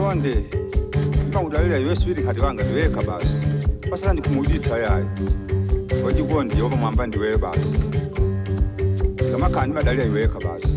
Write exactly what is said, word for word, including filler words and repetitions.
chonde ndikudalira iwe swiri khati wanga ndiwekha basi pasala ndikumuditsa yayo wachikondi yopa mwamba ndiweyo basi ngamakhani badalira iwekha basi